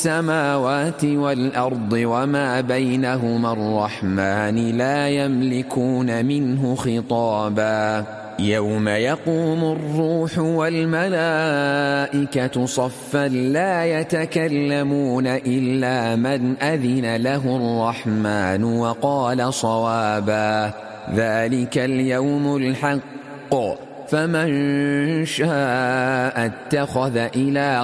السماوات والأرض وما بينهما الرحمن لا يملكون منه خطابا يوم يقوم الروح والملائكة صفا لا يتكلمون إلا من أذن له الرحمن وقال صوابا ذلك اليوم الحق فمن شاء اتخذ إلى